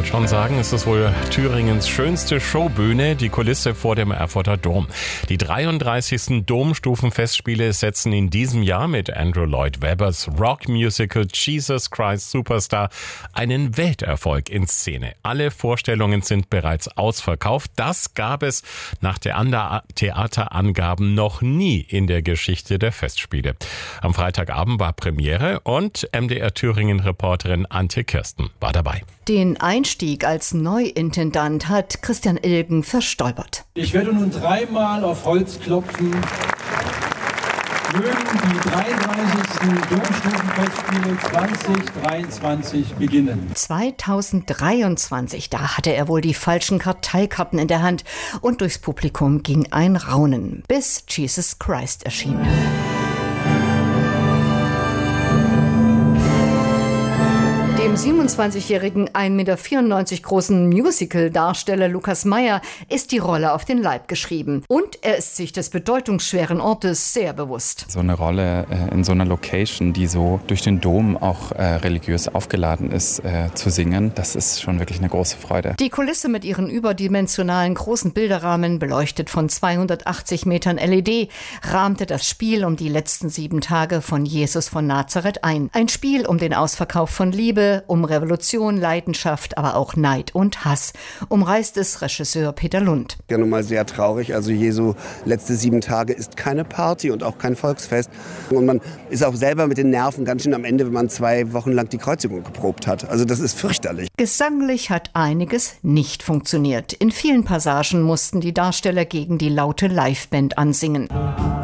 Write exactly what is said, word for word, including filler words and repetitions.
würde schon sagen, es ist wohl Thüringens schönste Showbühne, die Kulisse vor dem Erfurter Dom. Die dreiunddreißigsten Domstufenfestspiele setzen in diesem Jahr mit Andrew Lloyd Webbers Rockmusical Jesus Christ Superstar einen Welterfolg in Szene. Alle Vorstellungen sind bereits ausverkauft. Das gab es nach der Theaterangaben noch nie in der Geschichte der Festspiele. Am Freitagabend war Premiere und M D R Thüringen-Reporterin Antje Kirsten war dabei. Den Einstieg als Neuintendant hat Christian Ilgen verstolpert. Ich werde nun dreimal auf Holz klopfen. Mögen die dreiunddreißigsten Domstufenfestspiele zwanzig dreiundzwanzig beginnen. zwanzig dreiundzwanzig, da hatte er wohl die falschen Karteikarten in der Hand und durchs Publikum ging ein Raunen, bis Jesus Christ erschien. Dem siebenundzwanzigjährigen ein Meter vierundneunzig großen Musical-Darsteller Lukas Meyer ist die Rolle auf den Leib geschrieben. Und er ist sich des bedeutungsschweren Ortes sehr bewusst. So eine Rolle äh, in so einer Location, die so durch den Dom auch äh, religiös aufgeladen ist, äh, zu singen, das ist schon wirklich eine große Freude. Die Kulisse mit ihren überdimensionalen großen Bilderrahmen, beleuchtet von zweihundertachtzig Metern L E D, rahmte das Spiel um die letzten sieben Tage von Jesus von Nazareth ein. Ein Spiel um den Ausverkauf von Liebe, um Revolution, Leidenschaft, aber auch Neid und Hass, umreißt es Regisseur Peter Lund. Ja, nun mal sehr traurig. Also Jesu letzte sieben Tage ist keine Party und auch kein Volksfest. Und man ist auch selber mit den Nerven ganz schön am Ende, wenn man zwei Wochen lang die Kreuzigung geprobt hat. Also das ist fürchterlich. Gesanglich hat einiges nicht funktioniert. In vielen Passagen mussten die Darsteller gegen die laute Liveband ansingen.